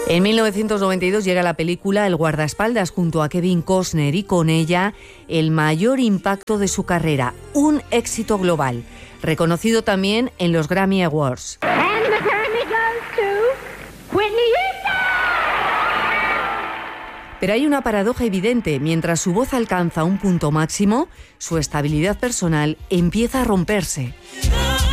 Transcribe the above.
En 1992 llega la película El guardaespaldas junto a Kevin Costner y con ella el mayor impacto de su carrera, un éxito global, reconocido también en los Grammy Awards. And the Grammy goes to Whitney Houston. Pero hay una paradoja evidente: mientras su voz alcanza un punto máximo, su estabilidad personal empieza a romperse.